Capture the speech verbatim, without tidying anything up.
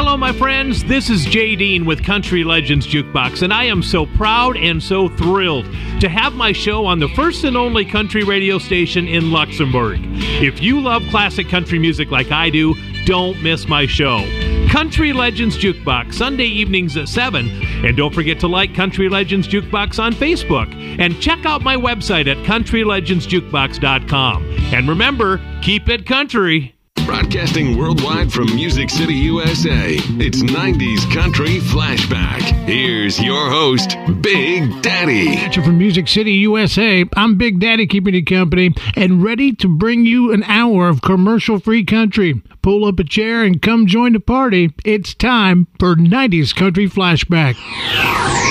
Hello, my friends. This is Jay Dean with Country Legends Jukebox, and I am so proud and so thrilled to have my show on the first and only country radio station in Luxembourg. If you love classic country music like I do, don't miss my show. Country Legends Jukebox, Sunday evenings at seven. And don't forget to like Country Legends Jukebox on Facebook. And check out my website at country legends jukebox dot com. And remember, keep it country. Broadcasting worldwide from Music City, U S A, it's nineties Country Flashback. Here's your host, Big Daddy. From Music City, U S A, I'm Big Daddy, keeping you company, and ready to bring you an hour of commercial-free country. Pull up a chair and come join the party. It's time for nineties Country Flashback.